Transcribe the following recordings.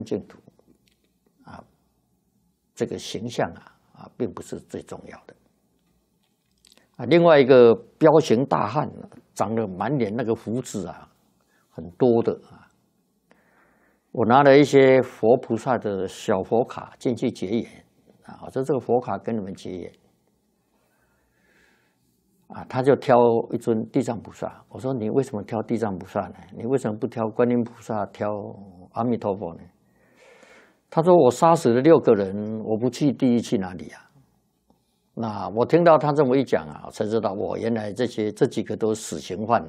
净土啊，这个形象并不是最重要的啊。另外一个彪形大汉，长得满脸那个胡子很多的我拿了一些佛菩萨的小佛卡进去结缘我说这个佛卡跟你们结缘他就挑一尊地藏菩萨。我说你为什么挑地藏菩萨呢？你为什么不挑观音菩萨，挑阿弥陀佛呢？他说我杀死了6个人，我不去地狱去哪里啊？那我听到他这么一讲才知道原来这几个都是死刑犯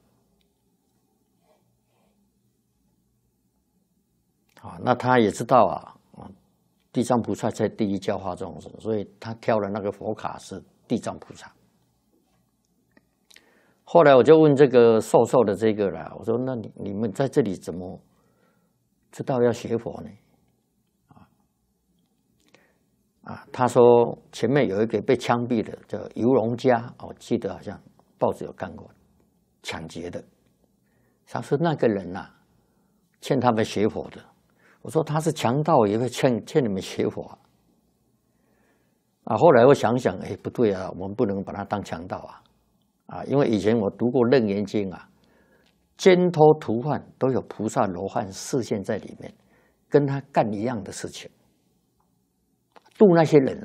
那他也知道地藏菩萨在地狱教化众生，所以他挑了那个佛卡是地藏菩萨。后来我就问这个瘦瘦的这个了，我说那你们在这里怎么知道要学佛呢？他说前面有一个被枪毙的叫游龙家，我记得好像报纸有看过，抢劫的。他说那个人欠他们学佛的。我说他是强盗，也会欠你们学佛后来我想想，不对我们不能把他当强盗因为以前我读过《楞严经》奸偷屠犯都有菩萨罗汉示现在里面，跟他干一样的事情，度那些人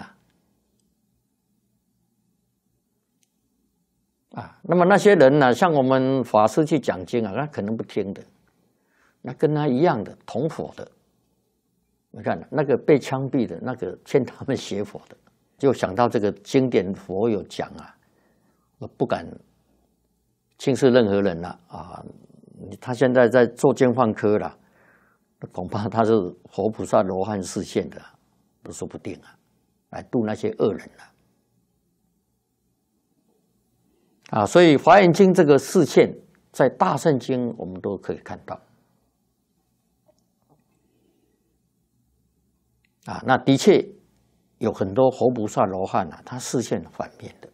那么那些人像我们法师去讲经他可能不听的，那跟他一样的同伙的，你看那个被枪毙的那个欠他们学佛的，就想到这个经典佛有讲我不敢轻视任何人他现在在做监犯科了，恐怕他是佛菩萨罗汉示现的都说不定来度那些恶人所以华严经这个示现在大乘经我们都可以看到那的确有很多佛菩萨罗汉他示现反面的，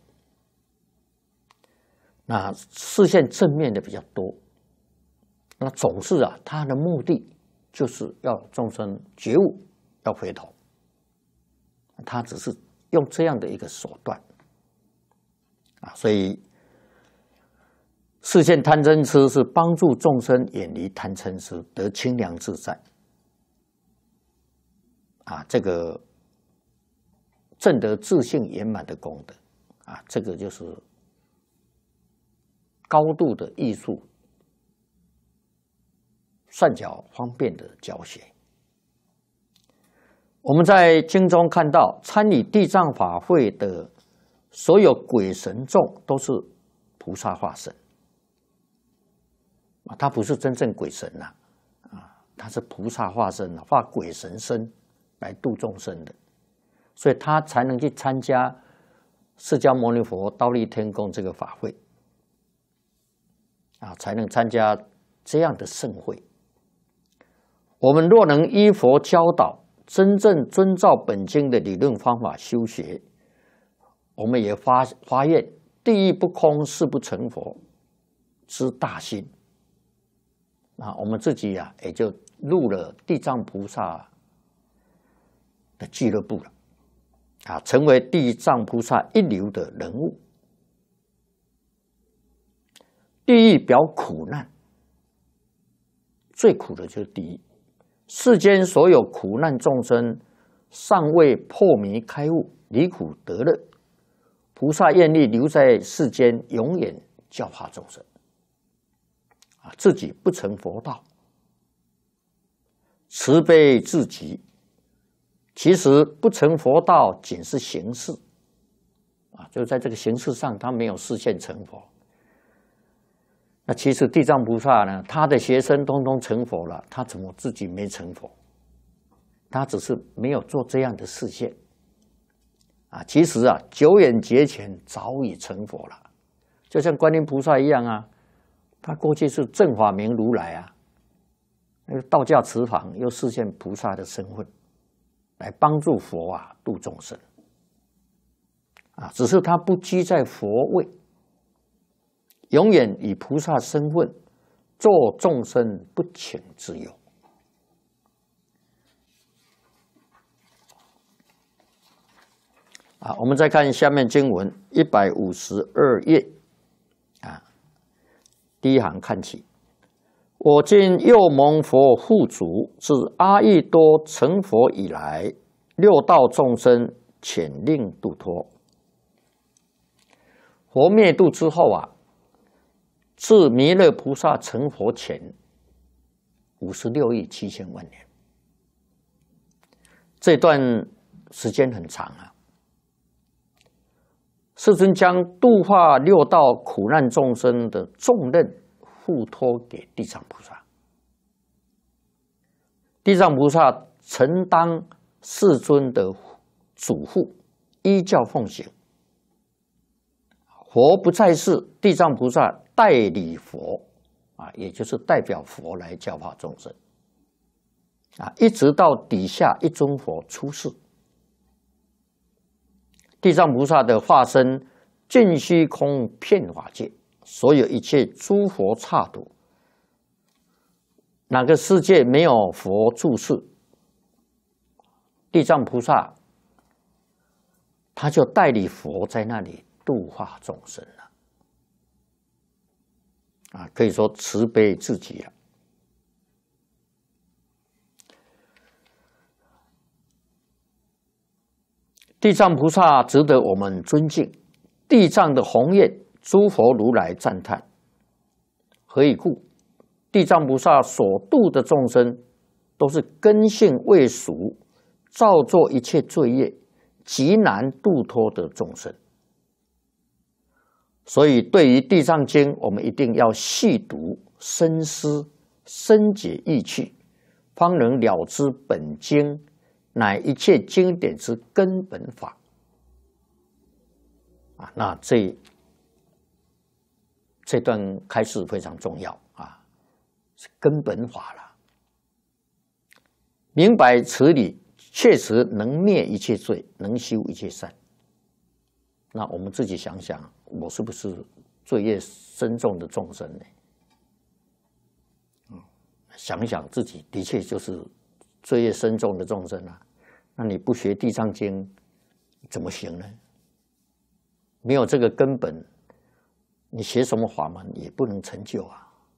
那示现正面的比较多。那总是他的目的就是要众生觉悟，要回头，他只是用这样的一个手段所以示现贪嗔痴是帮助众生远离贪嗔痴，得清凉自在这个证得自性圆满的功德这个就是高度的艺术，善巧方便的教学。我们在经中看到，参与地藏法会的所有鬼神众都是菩萨化身他不是真正鬼神他是菩萨化身化鬼神身来度众生的，所以他才能去参加释迦牟尼佛忉利天宫这个法会才能参加这样的盛会。我们若能依佛教导，真正遵照本经的理论方法修学，我们也发愿地狱不空，誓不成佛之大心我们自己也就入了地藏菩萨的俱乐部了成为地藏菩萨一流的人物。地狱表苦难，最苦的就是地狱。世间所有苦难众生尚未破迷开悟，离苦得乐，菩萨愿力留在世间，永远教化众生自己不成佛道，慈悲至极。其实不成佛道仅是形式就在这个形式上他没有示现成佛。那其实地藏菩萨呢，他的学生通通成佛了，他怎么自己没成佛？他只是没有做这样的示现其实久远劫前早已成佛了，就像观音菩萨一样他过去是正法明如来那个道驾慈航又示现菩萨的身份，来帮助佛度众生只是他不居在佛位，永远以菩萨身份做众生不请之友我们再看下面经文152页第一行看起。我今又蒙佛护主，自阿逸多成佛以来，六道众生遣令度脱。佛灭度之后自弥勒菩萨成佛前56亿7千万年，这段时间很长世尊将度化六道苦难众生的重任付托给地藏菩萨，地藏菩萨承当世尊的嘱咐，依教奉行。佛不在世，地藏菩萨代理佛也就是代表佛来教化众生一直到底下一尊佛出世，地藏菩萨的化身尽虚空遍法界，所有一切诸佛刹土，哪个世界没有佛住世，地藏菩萨他就代理佛在那里度化众生了可以说慈悲至极了。地藏菩萨值得我们尊敬，地藏的宏愿，诸佛如来赞叹。何以故？地藏菩萨所度的众生，都是根性未熟，造作一切罪业，极难度脱的众生。所以对于《地藏经》，我们一定要细读、深思、深解意趣，方能了知本经乃一切经典之根本法那这段开示非常重要是根本法了。明白此理，确实能灭一切罪，能修一切善。那我们自己想想，我是不是罪业深重的众生呢？想一想自己的确就是罪业深重的众生那你不学地藏经怎么行呢？没有这个根本，你学什么法门也不能成就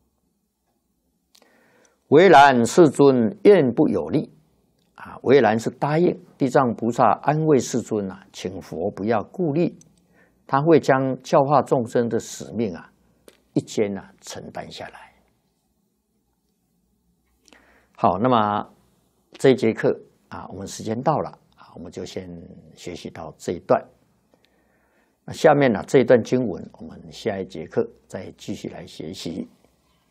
唯然世尊愿不有力唯然是答应地藏菩萨安慰世尊请佛不要顾虑，他会将教化众生的使命一肩承担下来。好，那么这一节课我们时间到了我们就先学习到这一段。那下面这一段经文，我们下一节课再继续来学习。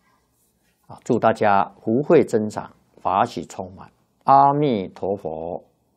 祝大家福慧增长，法喜充满。阿弥陀佛。